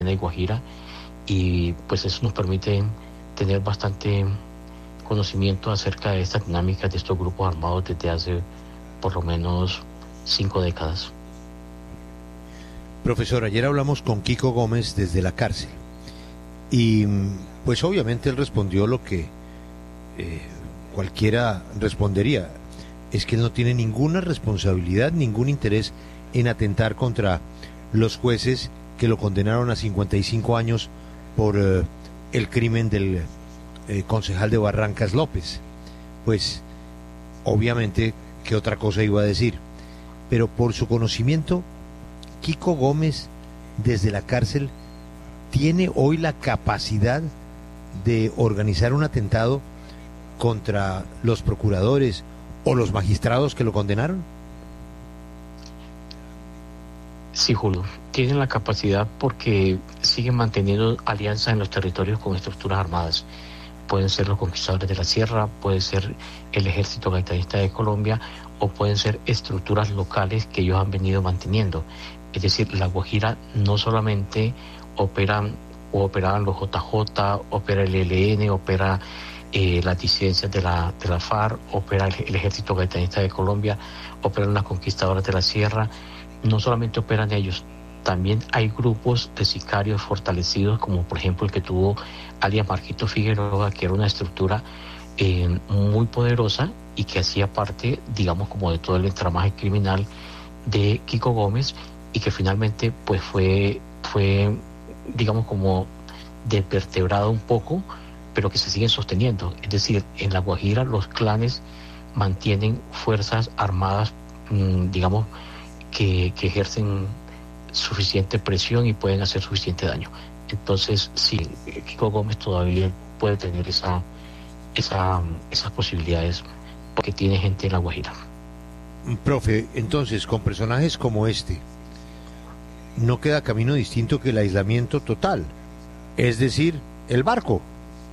y Guajira, y pues eso nos permite tener bastante conocimiento acerca de estas dinámicas de estos grupos armados desde hace por lo menos 5 décadas. Profesor, ayer hablamos con Kiko Gómez desde la cárcel y pues obviamente él respondió lo que cualquiera respondería, es que él no tiene ninguna responsabilidad, ningún interés en atentar contra los jueces que lo condenaron a 55 años por el crimen del concejal de Barrancas López. Pues obviamente, ¿qué otra cosa iba a decir? Pero por su conocimiento, Kiko Gómez desde la cárcel tiene hoy la capacidad de organizar un atentado contra los procuradores o los magistrados que lo condenaron. Sí, Julio, tienen la capacidad porque siguen manteniendo alianzas en los territorios con estructuras armadas. Pueden ser los conquistadores de la sierra, puede ser el ejército gaitadista de Colombia o pueden ser estructuras locales que ellos han venido manteniendo. Es decir, la Guajira no solamente operaban los JJ, opera el ELN, opera las disidencias de la FARC, opera el ejército gaitadista de Colombia, operan las conquistadoras de la sierra. No solamente operan ellos, también hay grupos de sicarios fortalecidos, como por ejemplo el que tuvo alias Marquito Figueroa, que era una estructura muy poderosa y que hacía parte, digamos, como de todo el entramaje criminal de Kiko Gómez, y que finalmente pues fue digamos, como desvertebrado un poco, pero que se siguen sosteniendo. Es decir, en la Guajira los clanes mantienen fuerzas armadas, digamos, que ejercen suficiente presión y pueden hacer suficiente daño. Entonces, sí, Kiko Gómez todavía puede tener esas posibilidades porque tiene gente en la Guajira. Profe, entonces, con personajes como este, no queda camino distinto que el aislamiento total, es decir, el barco.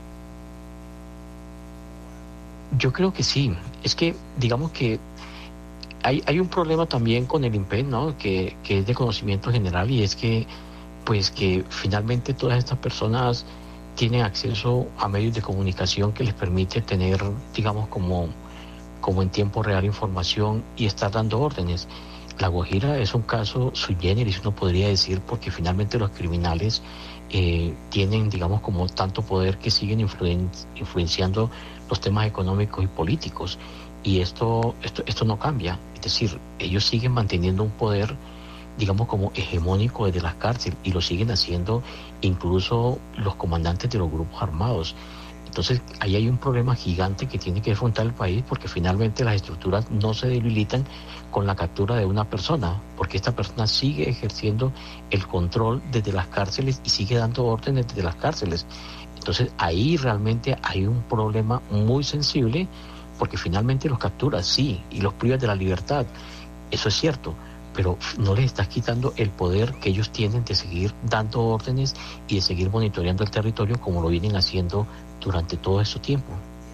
Yo creo que sí. Es que, digamos que hay un problema también con el INPE, ¿no? Que es de conocimiento general, y es que pues que finalmente todas estas personas tienen acceso a medios de comunicación que les permite tener, digamos, como en tiempo real información y estar dando órdenes. La Guajira es un caso sui generis, uno podría decir, porque finalmente los criminales tienen, digamos, como tanto poder que siguen influenciando los temas económicos y políticos. Y esto no cambia. Es decir, ellos siguen manteniendo un poder, digamos, como hegemónico desde las cárceles, y lo siguen haciendo incluso los comandantes de los grupos armados. Entonces, ahí hay un problema gigante que tiene que afrontar el país, porque finalmente las estructuras no se debilitan con la captura de una persona, porque esta persona sigue ejerciendo el control desde las cárceles y sigue dando órdenes desde las cárceles. Entonces, ahí realmente hay un problema muy sensible, porque finalmente los capturas, sí, y los privas de la libertad, eso es cierto, pero no les estás quitando el poder que ellos tienen de seguir dando órdenes y de seguir monitoreando el territorio como lo vienen haciendo durante todo este tiempo.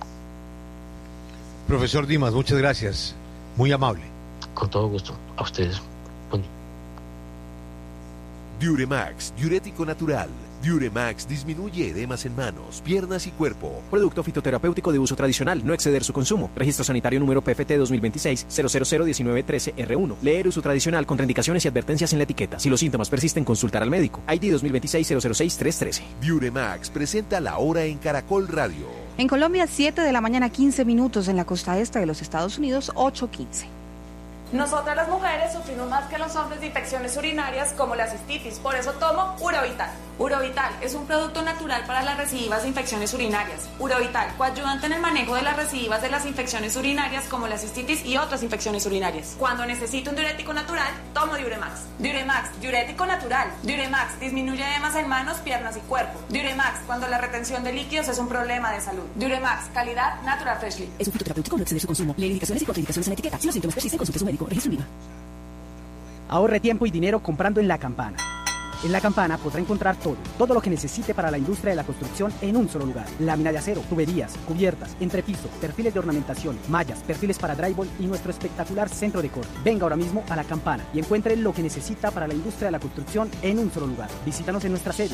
Profesor Dimas, muchas gracias, muy amable. Con todo gusto, a ustedes. Diuremax, diurético natural. Diuremax disminuye edemas en manos, piernas y cuerpo. Producto fitoterapéutico de uso tradicional, no exceder su consumo. Registro sanitario número PFT 2026-0001913-R1. Leer uso tradicional, contraindicaciones y advertencias en la etiqueta. Si los síntomas persisten, consultar al médico. ID 2026-006-313. Diuremax presenta La Hora en Caracol Radio. En Colombia, 7 de la mañana, 15 minutos. En la costa este de los Estados Unidos, 8:15. Nosotras las mujeres sufrimos más que los hombres de infecciones urinarias como la cistitis, por eso tomo Urovital. Urovital es un producto natural para las recidivas de infecciones urinarias. Urovital, coayudante en el manejo de las recidivas de las infecciones urinarias como la cistitis y otras infecciones urinarias. Cuando necesito un diurético natural, tomo Diuremax. Diuremax, diurético natural. Diuremax disminuye edemas en manos, piernas y cuerpo. Diuremax, cuando la retención de líquidos es un problema de salud. Diuremax, calidad Natural Freshly. Es un fitoterapéutico, no exceder su consumo. Lee indicaciones y contraindicaciones en la etiqueta. Si los síntomas persisten, consulte a su médico. Registro IVA. Ahorre tiempo y dinero comprando en La Campana. En La Campana podrá encontrar todo lo que necesite para la industria de la construcción en un solo lugar. Lámina de acero, tuberías, cubiertas, entrepiso, perfiles de ornamentación, mallas, perfiles para drywall y nuestro espectacular centro de corte. Venga ahora mismo a La Campana y encuentre lo que necesita para la industria de la construcción en un solo lugar. Visítanos en nuestra sede,